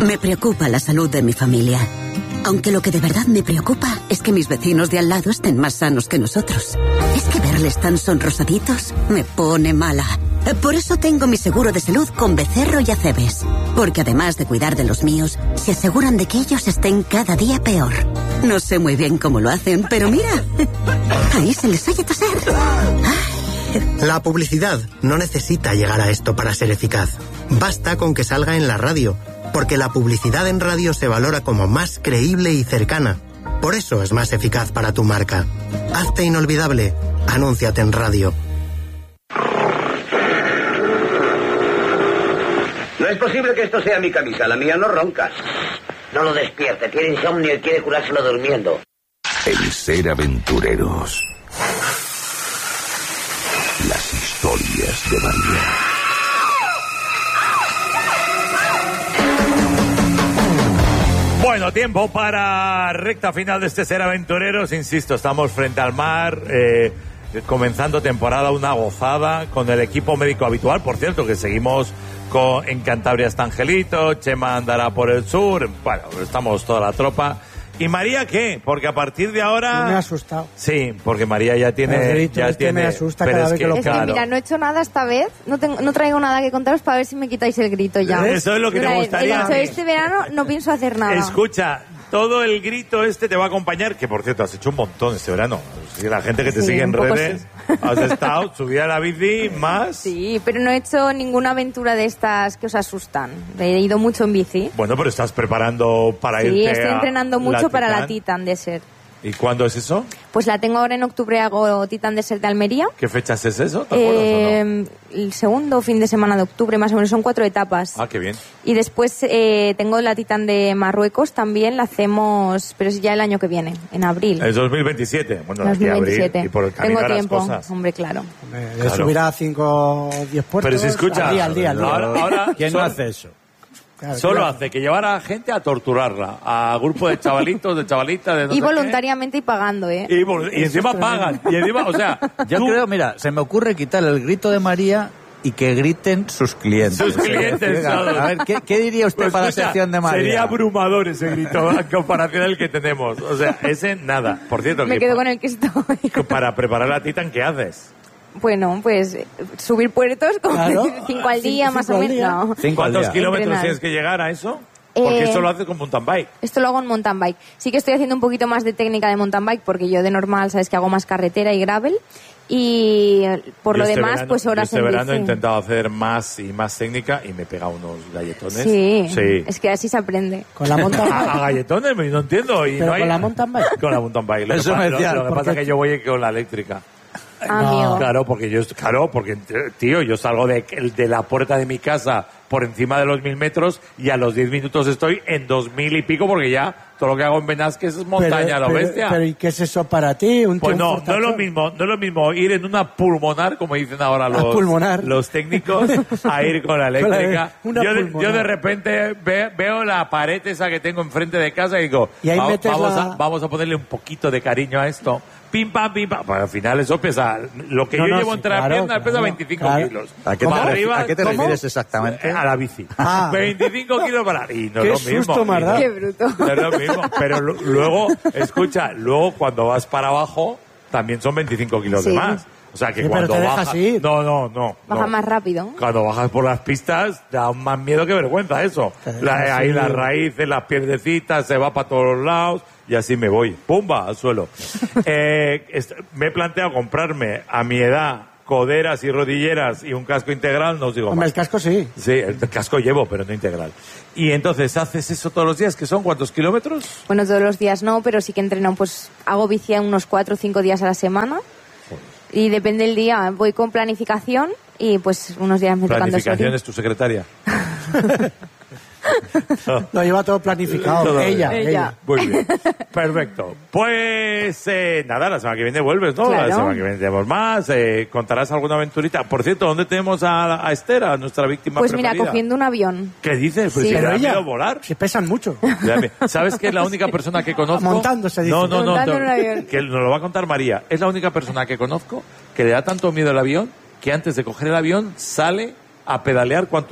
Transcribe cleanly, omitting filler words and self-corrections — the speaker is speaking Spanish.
Me preocupa la salud de mi familia. Aunque lo que de verdad me preocupa es que mis vecinos de al lado estén más sanos que nosotros. Es que verles tan sonrosaditos me pone mala. Por eso tengo mi seguro de salud con Becerro y Acebes. Porque además de cuidar de los míos, se aseguran de que ellos estén cada día peor. No sé muy bien cómo lo hacen, pero mira, ahí se les oye toser. La publicidad no necesita llegar a esto para ser eficaz. Basta con que salga en la radio, porque la publicidad en radio se valora como más creíble y cercana. Por eso es más eficaz para tu marca. Hazte inolvidable. Anúnciate en radio. No es posible que esto sea mi camisa, la mía no ronca. No lo despierte, tiene insomnio y quiere curárselo durmiendo. El ser aventureros. Las historias de María. Bueno, tiempo para recta final de este Ser Aventureros. Insisto, estamos frente al mar, comenzando temporada, una gozada con el equipo médico habitual. Por cierto, que seguimos en Cantabria está Angelito, Chema andará por el sur. Bueno, estamos toda la tropa. ¿Y María qué? Porque a partir de ahora... Me ha asustado. Sí, porque María ya tiene... Me asusta cada vez que lo claro. Mira, no he hecho nada esta vez. No traigo nada que contaros para ver si me quitáis el grito ya. Eso es lo que te gustaría. He dicho, este verano no pienso hacer nada. Escucha, todo el grito te va a acompañar, que por cierto has hecho un montón este verano. Si la gente que te sigue en redes, sí. Has estado, subida a la bici, más... Sí, pero no he hecho ninguna aventura de estas que os asustan. He ido mucho en bici. Bueno, pero estás preparando para irte Sí, estoy entrenando mucho para la Titan Desert. ¿Y cuándo es eso? Pues la tengo ahora en octubre, hago Titan Desert de Almería. ¿Qué fechas es eso? ¿Te acuerdas o no? El segundo fin de semana de octubre, más o menos, son 4 etapas. Ah, qué bien. Y después tengo la Titan de Marruecos, también la hacemos, pero es ya el año que viene, en abril. Es 2027. Bueno, 2027. Abril, y por el camino tengo tiempo, las cosas. hombre, claro. Claro. Subirá a 5 o 10 puertos. Pero si escucha, al día. Ahora ¿Quién no hace eso? Claro, solo hace que llevar a gente a torturarla, a grupos de chavalitos, de chavalitas, de no y sé voluntariamente qué. Y pagando, ¿eh? Y encima pagan. Y encima, o sea, yo creo, mira, se me ocurre quitar el grito de María y que griten sus clientes. Sus clientes. A ver, ¿qué diría usted pues para la sección de María? Sería abrumador ese grito en comparación al que tenemos. O sea, ese nada. Por cierto, me quedo con el que estoy. Para preparar la Titan, ¿qué haces? Bueno, pues subir puertos, como claro. 5 al día, más o menos. No. ¿Cuántos kilómetros tienes que llegar a eso? Porque esto lo haces con mountain bike. Esto lo hago en mountain bike. Sí que estoy haciendo un poquito más de técnica de mountain bike, porque yo de normal, sabes que hago más carretera y gravel. Y por lo demás, verano, pues horas en bici. Este verano he intentado hacer más y más técnica y me he pegado unos galletones. Sí. Es que así se aprende. Con la mountain bike. A galletones, no entiendo. Y ¿Pero no hay... con la mountain bike? Con la mountain bike. Lo que pasa es que yo voy con la eléctrica. Amigo. Claro, porque tío, yo salgo de la puerta de mi casa por encima de los 1000 metros y a los 10 minutos estoy en 2000 y pico, porque ya todo lo que hago en Benasques es montaña, lo bestia. Pero ¿y qué es eso para ti? Pues no es lo mismo ir en una pulmonar, como dicen ahora los técnicos, a ir con la eléctrica. Yo de repente veo la pared esa que tengo enfrente de casa y digo, y ahí vamos a ponerle un poquito de cariño a esto. Pim, pam, pim, pam. Pues al final eso pesa... Lo que yo llevo entre las piernas pesa 25 kilos. ¿A qué te refieres exactamente? A la bici. 25 kilos para... Y no qué es lo mismo. Susto, qué bruto. No es lo mismo. Pero luego, escucha, cuando vas para abajo, también son 25 kilos de más. O sea que cuando bajas... No. Baja más rápido. Cuando bajas por las pistas, da más miedo que vergüenza eso. Ahí las raíces, las piedrecitas, se va para todos los lados... Y así me voy, ¡pumba!, al suelo. Me he planteado comprarme, a mi edad, coderas y rodilleras y un casco integral, no os digo más. El casco sí. Sí, el casco llevo, pero no integral. Y entonces, ¿haces eso todos los días? ¿Que son cuántos kilómetros? Bueno, todos los días no, pero sí que entreno, pues hago bici unos 4 o 5 días a la semana. Y depende del día, voy con planificación y pues unos días me tocan 2 horas. ¿Planificación es tu secretaria? Lo lleva todo planificado. Ella. Muy bien. Perfecto. Pues nada, la semana que viene vuelves, ¿no? Claro. La semana que viene tenemos más. ¿Contarás alguna aventurita? Por cierto, ¿dónde tenemos a Esther, a nuestra víctima preferida? Pues mira, cogiendo un avión. ¿Qué dices? Pues sí. si me da miedo volar. Se pesan mucho. ¿Sabes que es la única persona que conozco? Montándose, dice. Montando en un avión. Que nos lo va a contar María. Es la única persona que conozco que le da tanto miedo el avión que antes de coger el avión sale a pedalear